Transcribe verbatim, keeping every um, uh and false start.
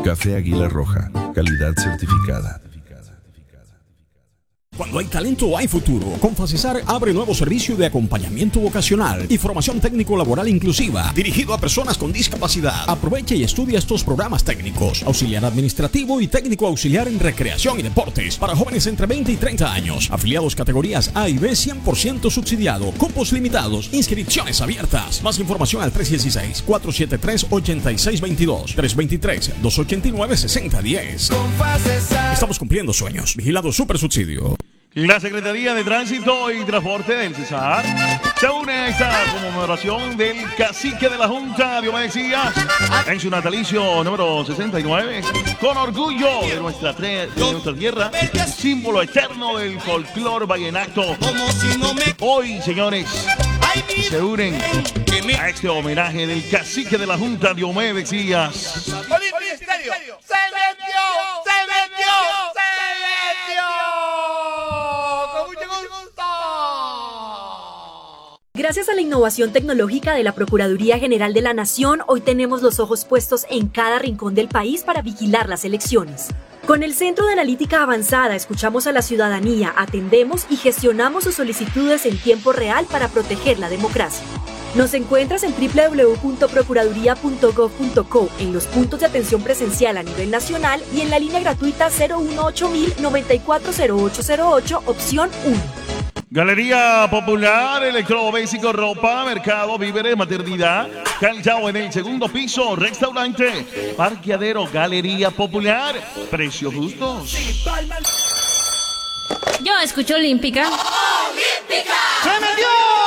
Café Águila Roja, calidad certificada. Cuando hay talento, hay futuro. Confacesar abre nuevo servicio de acompañamiento vocacional y formación técnico-laboral inclusiva, dirigido a personas con discapacidad. Aprovecha y estudia estos programas técnicos: auxiliar administrativo y técnico auxiliar en recreación y deportes para jóvenes entre veinte y treinta años. Afiliados categorías A y B, cien por ciento subsidiado. Cupos limitados. Inscripciones abiertas. Más información al tres uno seis, cuatro siete tres, ocho seis dos dos, tres dos tres, dos ocho nueve, seis cero uno cero. Estamos cumpliendo sueños. Vigilado Super Subsidio. La Secretaría de Tránsito y Transporte del Cesar se une a esta conmemoración del cacique de la Junta, Diomedes Díaz, en su natalicio número sesenta y nueve, con orgullo de nuestra, de nuestra tierra, símbolo eterno del folclor vallenato. Hoy, señores, se unen a este homenaje del cacique de la Junta, Diomedes Díaz. ¡Se vendió! ¡Se vendió! ¡Se vendió! Gracias a la innovación tecnológica de la Procuraduría General de la Nación, hoy tenemos los ojos puestos en cada rincón del país para vigilar las elecciones. Con el Centro de Analítica Avanzada escuchamos a la ciudadanía, atendemos y gestionamos sus solicitudes en tiempo real para proteger la democracia. Nos encuentras en doble u doble u doble u punto procuraduría punto gov punto co, en los puntos de atención presencial a nivel nacional y en la línea gratuita cero uno ocho mil, noventa y cuatro cero ocho cero ocho, opción uno. Galería Popular, electrodoméstico, ropa, mercado, víveres, maternidad, Callao en el segundo piso, restaurante, parqueadero, Galería Popular, precios justos. Yo escucho Olímpica. ¡Olímpica! ¡Se metió!